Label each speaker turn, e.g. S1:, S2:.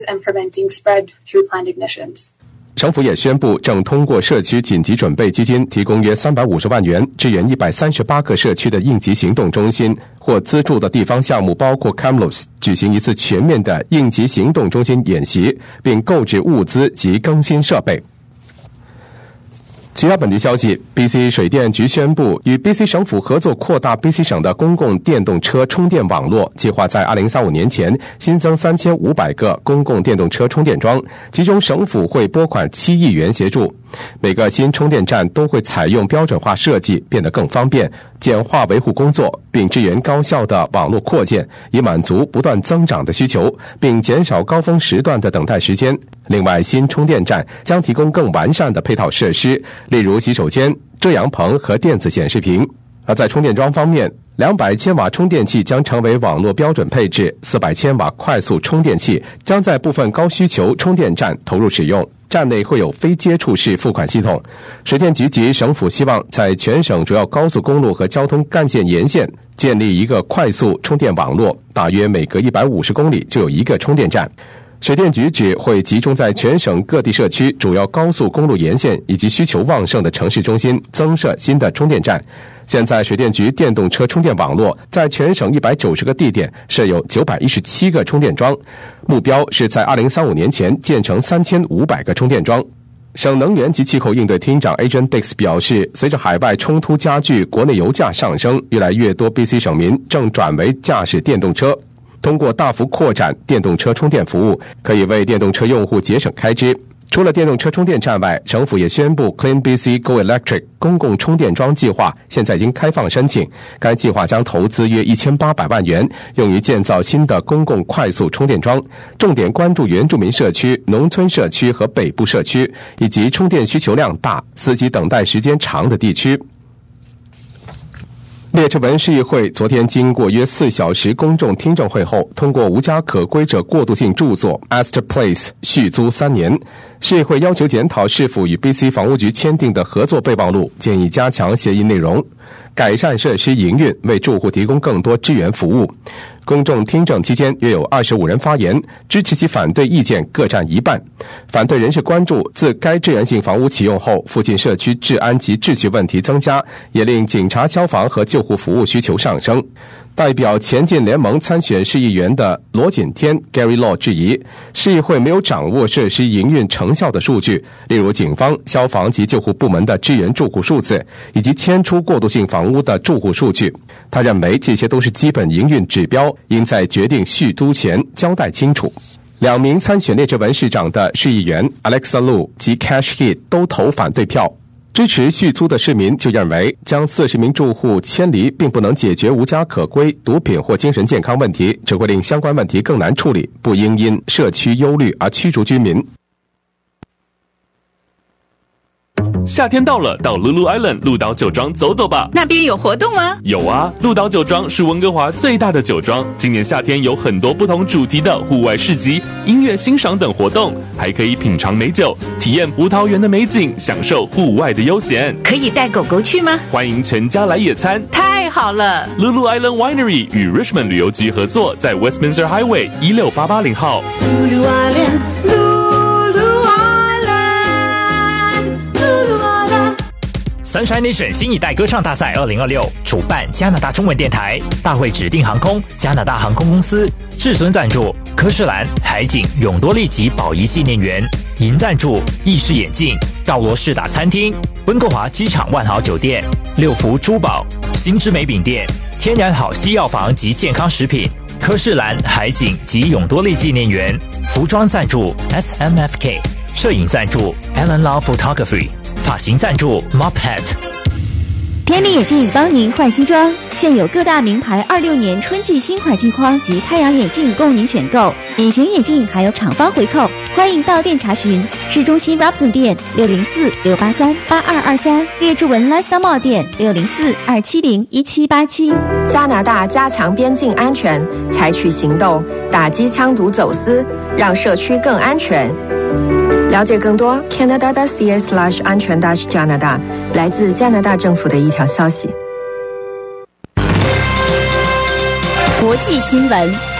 S1: and preventing spread through planned ignitions.
S2: 省府也宣布，正通过社区紧急准备基金提供约350万元，支援138个社区的应急行动中心或资助的地方项目，包括 Kamloops 举行一次全面的应急行动中心演习，并购置物资及更新设备。其他本地消息 ，BC 水电局宣布与 BC 省府合作，扩大 BC 省的公共电动车充电网络，计划在2035年前新增3500个公共电动车充电桩，其中省府会拨款7亿元协助。每个新充电站都会采用标准化设计，变得更方便，简化维护工作，并支援高效的网络扩建，以满足不断增长的需求，并减少高峰时段的等待时间。另外，新充电站将提供更完善的配套设施，例如洗手间、遮阳棚和电子显示屏。而在充电桩方面，200千瓦充电器将成为网络标准配置，400千瓦快速充电器将在部分高需求充电站投入使用。站内会有非接触式付款系统。水电局及省府希望在全省主要高速公路和交通干线沿线建立一个快速充电网络，大约每隔150公里就有一个充电站。水电局指会集中在全省各地社区、主要高速公路沿线以及需求旺盛的城市中心增设新的充电站。现在水电局电动车充电网络在全省190个地点设有917个充电桩，目标是在2035年前建成3500个充电桩。省能源及气候应对厅长 Adrian Dix 表示，随着海外冲突加剧，国内油价上升，越来越多 BC 省民正转为驾驶电动车。通过大幅扩展电动车充电服务，可以为电动车用户节省开支。除了电动车充电站外，省府也宣布 Clean BC Go Electric 公共充电桩计划现在已经开放申请。该计划将投资约1800万元，用于建造新的公共快速充电桩，重点关注原住民社区、农村社区和北部社区，以及充电需求量大、司机等待时间长的地区。列治文市议会昨天经过约4小时公众听证会后，通过无家可归者过渡性住所 Astor Place 续租3年。市议会要求检讨市府与 BC 房屋局签订的合作备忘录，建议加强协议内容，改善设施营运，为住户提供更多支援服务。公众听证期间，约有25人发言，支持及反对意见各占一半。反对人士关注，自该支援性房屋启用后，附近社区治安及秩序问题增加，也令警察、消防和救护服务需求上升。代表前进联盟参选市议员的罗锦天 Gary Law 质疑，市议会没有掌握设施营运成效的数据，例如警方、消防及救护部门的支援住户数字，以及迁出过渡性房屋的住户数据。他认为这些都是基本营运指标，应在决定续租前交代清楚。2名参选列治文市长的市议员 Alexa Lu 及 Cash Heat 都投反对票。支持续租的市民就认为，将40名住户迁离并不能解决无家可归、毒品或精神健康问题，只会令相关问题更难处理，不应因社区忧虑而驱逐居民。
S3: 夏天到了，到 Lulu Island 鹿岛酒庄走走吧。
S4: 那边有活动吗？
S3: 有啊，鹿岛酒庄是温哥华最大的酒庄，今年夏天有很多不同主题的户外市集、音乐欣赏等活动，还可以品尝美酒，体验葡萄园的美景，享受户外的悠闲。
S4: 可以带狗狗去吗？
S3: 欢迎全家来野餐。
S4: 太好了
S3: ！Lulu Island Winery 与 Richmond 旅游局合作，在 Westminster Highway 16880号。
S5: Lulu Island。Lulu
S6: Island。Sunshine Nation 新一代歌唱大赛2026主办加拿大中文电台，大会指定航空加拿大航空公司，至尊赞助科士兰、海景、永多利及宝仪纪念园，银赞助意式眼镜、道罗士达餐厅、温哥华机场万豪酒店、六福珠宝、新之美饼店、天然好西药房及健康食品，科士兰、海景及永多利纪念园，服装赞助 SMFK， 摄影赞助 Alan Lau Photography， 发型赞助 Mophead。
S7: 天力眼镜帮您换新装，现有各大名牌26年春季新款镜框及太阳眼镜供您选购，隐形眼镜还有厂方回扣，欢迎到店查询。市中心 Robson 店604-683-8223，列治文 Lifestyle Mall 店604-270-1787。
S8: 加拿大加强边境安全，采取行动打击枪毒走私，让社区更安全。了解更多 Canada.ca/安全加拿大，来自加拿大政府的一条消息。
S7: 国际新闻。